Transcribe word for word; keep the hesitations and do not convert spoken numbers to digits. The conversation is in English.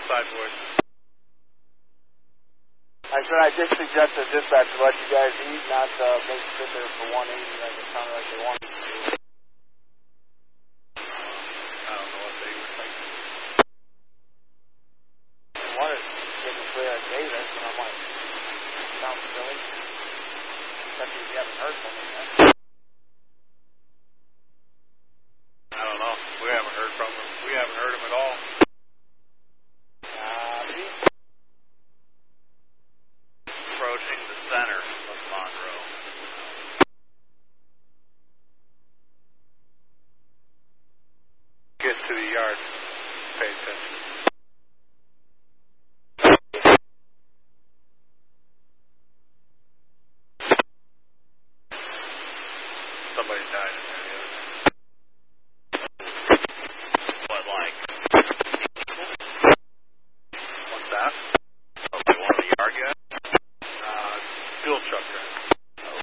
side, boys. I said I did suggest to dispatch to let you guys eat, not uh, make you sit there for one eighty like it sounded like they wanted to do. I don't know what they were thinking. They wanted to get me clear at Davis, and I'm like, sounds silly. Especially if you haven't heard from me yet. I don't know. We haven't heard from him. We haven't heard him at all. Copy. Approaching the center of Monroe. Get to the yard. Pay attention. Somebody died in there the other day. What, like? What's that? Oh, like one of the yard guys? Uh, fuel truck driver.